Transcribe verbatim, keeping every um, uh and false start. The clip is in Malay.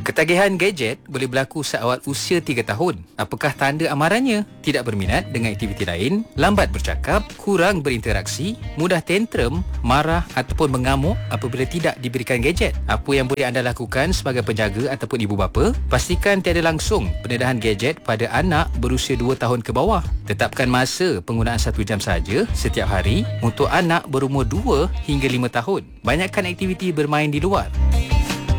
Ketagihan gadget boleh berlaku seawal usia tiga tahun. Apakah tanda amarannya? Tidak berminat dengan aktiviti lain, lambat bercakap, kurang berinteraksi, mudah tantrum, marah ataupun mengamuk apabila tidak diberikan gadget. Apa yang boleh anda lakukan sebagai penjaga ataupun ibu bapa? Pastikan tiada langsung pendedahan gadget pada anak berusia dua tahun ke bawah. Tetapkan masa penggunaan satu jam saja setiap hari untuk anak berumur dua hingga lima tahun. Banyakkan aktiviti bermain di luar.